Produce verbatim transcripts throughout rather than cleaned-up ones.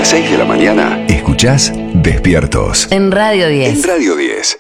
seis de la mañana, escuchás Despiertos. En Radio diez. En Radio diez.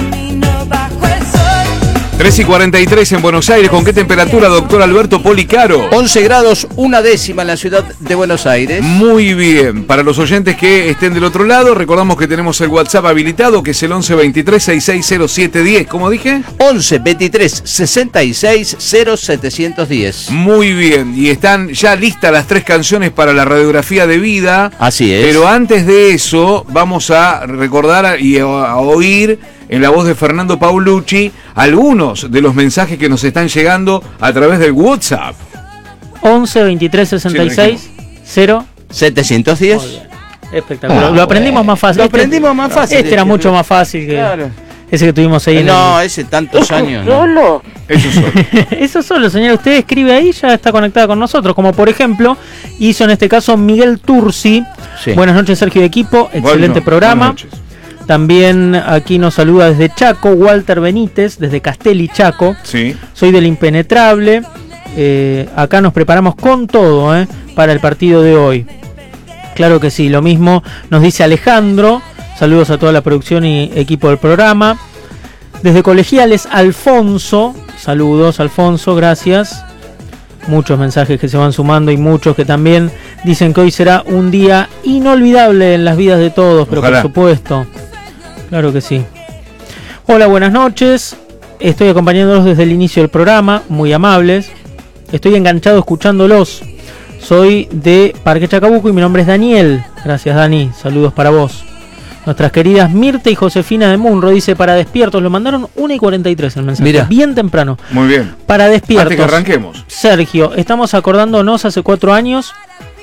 tres y cuarenta y tres en Buenos Aires. ¿Con qué temperatura, doctor Alberto Policaro? once grados, una décima en la ciudad de Buenos Aires. Muy bien. Para los oyentes que estén del otro lado, recordamos que tenemos el WhatsApp habilitado, que es el once veintitrés sesenta y seis cero siete diez. ¿Cómo dije? once veintitrés sesenta y seis cero setecientos diez. Muy bien. Y están ya listas las tres canciones para la radiografía de vida. Así es. Pero antes de eso, vamos a recordar y a, a oír en la voz de Fernando Paulucci algunos de los mensajes que nos están llegando a través del WhatsApp. once veintitrés sesenta y seis cero setecientos diez. Espectacular. Ah, lo aprendimos bueno. más fácil. Lo Este- aprendimos más fácil. Este era mucho más fácil que Claro. ese que tuvimos ahí. en No, el- ese tantos años. ¿no? Solo. Eso solo. Eso solo, señora. Usted escribe ahí, ya está conectada con nosotros. Como por ejemplo, hizo en este caso Miguel Tursi. Sí. Buenas noches, Sergio y equipo. Excelente Bueno, programa. buenas noches. También aquí nos saluda desde Chaco, Walter Benítez, desde Castelli, Chaco. Sí. Soy del Impenetrable. Eh, acá nos preparamos con todo eh, para el partido de hoy. Claro que sí, lo mismo nos dice Alejandro. Saludos a toda la producción y equipo del programa. Desde Colegiales, Alfonso. Saludos, Alfonso, gracias. Muchos mensajes que se van sumando y muchos que también dicen que hoy será un día inolvidable en las vidas de todos, pero Ojalá. por supuesto. Claro que sí. Hola, buenas noches. Estoy acompañándolos desde el inicio del programa, muy amables. Estoy enganchado escuchándolos. Soy de Parque Chacabuco y mi nombre es Daniel. Gracias, Dani. Saludos para vos. Nuestras queridas Mirta y Josefina de Munro dice para despiertos. Lo mandaron una y cuarenta y tres el mensaje. Mira. Bien temprano. Muy bien. Para despiertos. Antes que arranquemos. Sergio, estamos acordándonos hace cuatro años.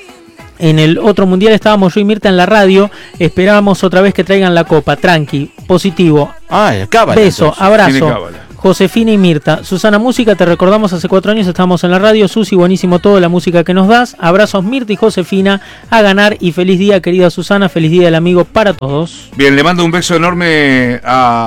En el otro mundial estábamos yo y Mirta en la radio. Esperábamos otra vez que traigan la copa. Tranqui, positivo. Ah, cábala. Beso, entonces. abrazo. Tiene cábala. Josefina y Mirta. Susana Música, te recordamos hace cuatro años estábamos en la radio. Susi, buenísimo todo, la música que nos das. Abrazos Mirta y Josefina. A ganar y feliz día, querida Susana. Feliz día del amigo para todos. Bien, le mando un beso enorme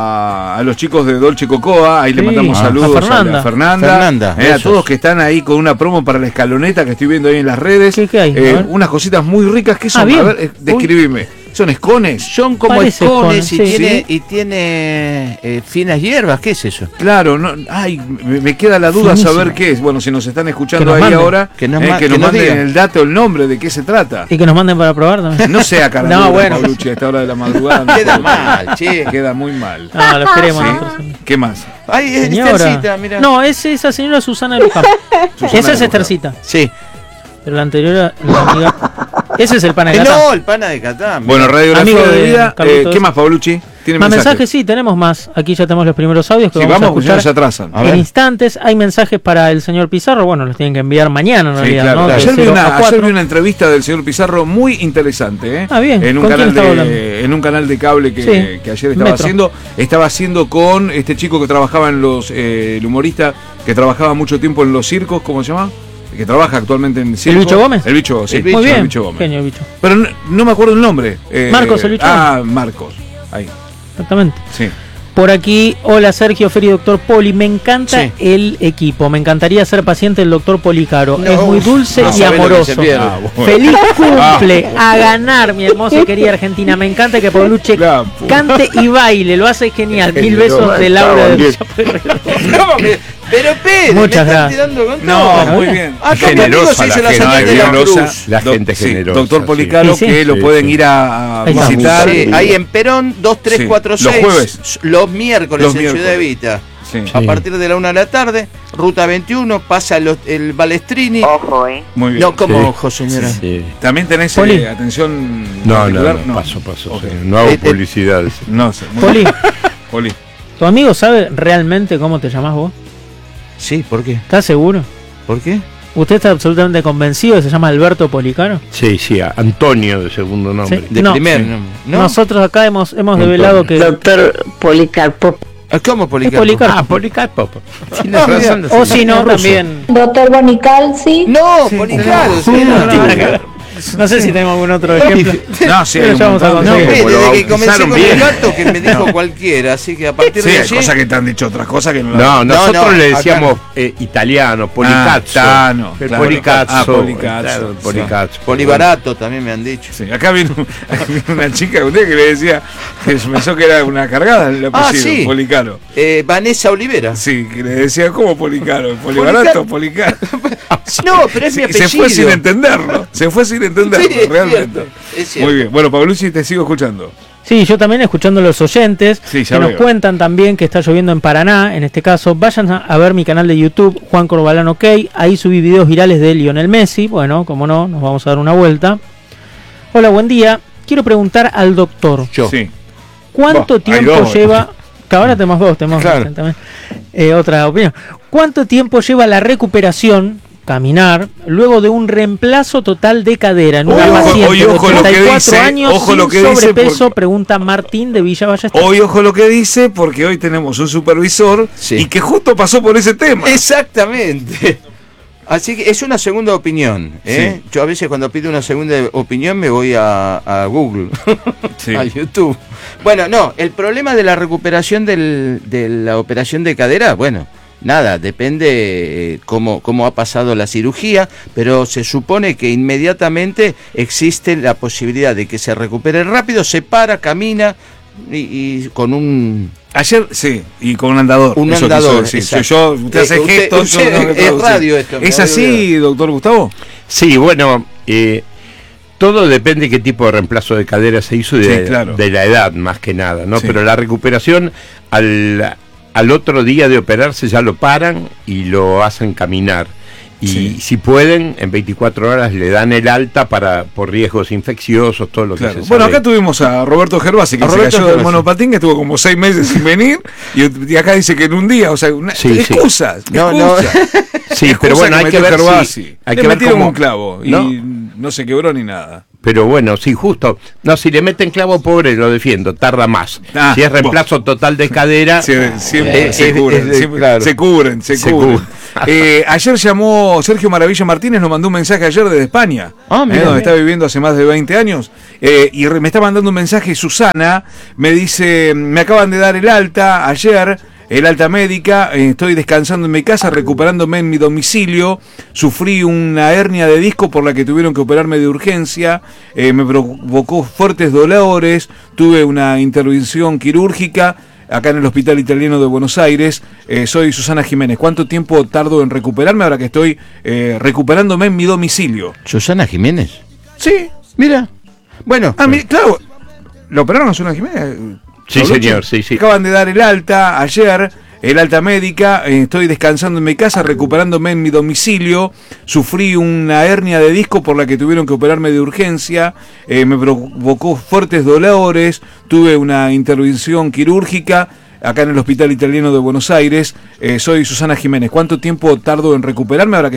a, a los chicos de Dolce Cocoa. Ahí le Sí. mandamos Ah. saludos A Fernanda. a Fernanda. Fernanda, Eh, a besos. todos que están ahí con una promo para la escaloneta que estoy viendo ahí en las redes. ¿Qué- qué hay? A Eh, ver. unas cositas muy ricas que son. Ah, bien. A ver, eh, describime. ¿Son escones? Son como Parece escones escones, y, sí. tiene, Sí. y tiene eh, finas hierbas. ¿Qué es eso? Claro, no, ay, me, me queda la duda Finísimo. saber qué es. Bueno, si nos están escuchando Que nos ahí manden. ahora, Que nos eh, ma- que que nos nos manden digan. el dato, el nombre, de qué se trata. Y que nos manden para probar también. No sea cara No, dura, bueno. Paulucci, a esta hora de la madrugada. no Queda puedo. mal, che. Queda muy mal. No, los queremos ¿Sí? nosotros. ¿Qué más? Ay, es Señora. Estercita, mira. No, es esa señora Susana de Luján. Susana Esa de es Luján. Estercita. Sí. Pero la anterior era la amiga. Ese es el pana de Eh, Catán. no, el pana de Catán. Bueno, radiografía Amigo de, de vida. Carlitos. eh, ¿Qué más, Paulucci? ¿Tiene Más mensajes? mensajes, sí, tenemos más. Aquí ya tenemos los primeros audios que Sí, vamos, vamos, a porque ya escuchar nos atrasan. A en ver. instantes. Hay mensajes para el señor Pizarro. Bueno, los tienen que enviar mañana en Sí, realidad, claro. ¿no? De Ayer, vi cero una, a ayer cuatro. vi una entrevista del señor Pizarro muy interesante, ¿eh? Ah, bien. En un, ¿Con quién canal estaba hablando? de, en un canal de cable que, Sí, que ayer estaba Metro. haciendo. Estaba haciendo con este chico que trabajaba en los. Eh, el humorista que trabajaba mucho tiempo en los circos, ¿cómo se llama? Que trabaja actualmente en circos. Bicho Gómez? El bicho, sí. El Bicho, Muy bien. El bicho Gómez. Genio, el bicho. Pero no, no me acuerdo el nombre. Eh, Marcos, el bicho Ah, Marcos. Ahí. Exactamente. Sí. Por aquí, hola Sergio, Feri, doctor Poli. Me encanta Sí. el equipo. Me encantaría ser paciente del doctor Policaro. No, es muy dulce no y sabés lo que se amoroso. pierde. Ah, bueno. Feliz cumple a ganar, mi hermosa y querida Argentina. Me encanta que Paulucci La pu- cante y baile. Lo hace genial. Mil besos de Laura de ¿Cómo que? Pero Pedro, Muchas me están gracias. tirando con No, todo. muy bien. Acá Generosa conmigo se la hizo la gente, señal de la generosa. cruz. La Doc- gente sí, generosa. doctor Policaro, Sí, sí. que lo Sí, pueden sí. ir a, a Ahí está. visitar. Sí, ahí en Perón, dos tres cuatro seis. Los jueves. Los miércoles Los en miércoles. Ciudad Evita. Sí. A partir de la una de la tarde, ruta veintiuno, pasa los- el Balestrini. Ojo, eh. Muy bien. No, como Sí. ojo, señora. Sí. También tenés Poli. eh, atención No, no, particular. no, paso, paso. Ok. sí. No hago Eh, eh, publicidad. sí. No sé. muy Poli, bien. Poli. ¿tu amigo sabe realmente cómo te llamás vos? Sí, ¿por qué? ¿Estás seguro? ¿Por qué? ¿Usted está absolutamente convencido que se llama Alberto Policaro? Sí, sí, a- Antonio de segundo nombre. Sí. De No. primer, Sí. ¿no? ¿No? Nosotros acá hemos, hemos Antonio. develado que... Doctor Policarpo. Ah, ¿Cómo Es Policarpo? Policarpo. Ah, Policarpo. Tienes Ah, razón. mira. O si no, Ruso. también... Doctor Bonicalzi. No, Policarpo, sí, no, no, Nada no. que ver. No sé si tenemos algún otro ejemplo. No, sí, Pero hay un ya vamos a montón de- conseguir. Mire, como lo desde que comencé bautizaron con bien. el gato que me dijo cualquiera, así que a partir Sí, de hay allí... cosas que te han dicho otras cosas que no No, nosotros no, le acá decíamos eh, italiano, Policazzo. Ah, Tano, el claro. Policazzo. Ah, Policazzo. Claro, el Policazzo. Polibarato también me han dicho. Sí, acá vino, vino una chica usted que le decía que pensó que era una cargada el apellido, Ah, sí. Policaro. Eh, Vanessa Olivera. Sí, que le decía, ¿cómo Policaro? Polibarato, Policaro. No, pero es mi Sí, apellido. se fue sin entenderlo, se fue sin entenderlo, Sí, es realmente. cierto, es cierto. Muy bien, bueno, Paulucci, te sigo escuchando. Sí, yo también escuchando a los oyentes Sí, ya que nos veo. cuentan también que está lloviendo en Paraná. En este caso, vayan a, a ver mi canal de YouTube, Juan Corbalán OK. Ahí subí videos virales de Lionel Messi. Bueno, como no, nos vamos a dar una vuelta. Hola, buen día. Quiero preguntar al doctor, Yo. Sí. ¿cuánto Vos, hay tiempo dos. lleva... Que ahora tenemos dos, tenemos Claro. también. Eh, otra opinión. ¿Cuánto tiempo lleva la recuperación, caminar, luego de un reemplazo total de cadera en una Ojo, paciente oye, de ojo lo que ochenta y cuatro dice, años ojo sin lo que dice, sobrepeso? porque- Pregunta Martín de Villa Ballester. Hoy ojo lo que dice, porque hoy tenemos un supervisor Sí. y que justo pasó por ese tema. Exactamente. Así que es una segunda opinión. ¿eh? Yo a veces cuando pido una segunda opinión me voy a, a Google, Sí. a YouTube. Bueno, no, el problema de la recuperación del- de la operación de cadera, bueno, nada, depende eh, cómo, cómo ha pasado la cirugía, pero se supone que inmediatamente existe la posibilidad de que se recupere rápido, se para, camina y, y con un... Ayer, sí, y con un andador. Un eso andador, quiso decir. exacto. Yo, yo- usted Eh, hace usted- gestos. usted- yo no tengo que es traducir. radio esto, me ¿Es había así, doctor Gustavo? Sí, bueno, eh, todo depende de qué tipo de reemplazo de cadera se hizo y de, Sí, claro. de la edad, más que nada, ¿no? Sí. Pero la recuperación, al, al otro día de operarse ya lo paran y lo hacen caminar. Y Sí. si pueden, en veinticuatro horas le dan el alta para por riesgos infecciosos, todo lo que Claro. se Bueno, sabe. acá tuvimos a Roberto Gervasi, que A se Roberto cayó del Gervasi. monopatín, que estuvo como seis meses sin venir, y, y acá dice que en un día, o sea, una, Sí, sí. excusas, No, no. excusas. Sí, Excusa pero bueno, hay que metió ver Gervasi. si, hay Le que ver metieron cómo- un clavo y ¿no? no se quebró ni nada. Pero bueno, sí, justo. No, si le meten clavo, pobre, lo defiendo, tarda más. Ah, si es reemplazo total de cadera, Sie- siempre Eh, se es- cubren, es de- siempre- claro. se cubren, se, Se cubren. cubren. Eh, ayer llamó Sergio Maravilla Martínez, nos mandó un mensaje ayer desde España, Ah, eh, mira. donde está viviendo hace más de veinte años, eh, y re- me está mandando un mensaje Susana, me dice, me acaban de dar el alta ayer, el alta médica, eh, estoy descansando en mi casa, recuperándome en mi domicilio, sufrí una hernia de disco por la que tuvieron que operarme de urgencia, eh, me provocó fuertes dolores, tuve una intervención quirúrgica, acá en el Hospital Italiano de Buenos Aires. Eh, soy Susana Jiménez. ¿Cuánto tiempo tardo en recuperarme ahora que estoy eh, recuperándome en mi domicilio? Susana Jiménez. Sí. Mira. Bueno, Ah, mi- claro. ¿Lo operaron a Susana Jiménez? Sí, Paulucci? señor, sí, sí. Acaban de dar el alta ayer, el alta médica. eh, estoy descansando en mi casa, recuperándome en mi domicilio. Sufrí una hernia de disco por la que tuvieron que operarme de urgencia. eh, me provocó fuertes dolores. Tuve una intervención quirúrgica acá en el Hospital Italiano de Buenos Aires. Eh, soy Susana Jiménez. ¿Cuánto tiempo tardo en recuperarme ahora que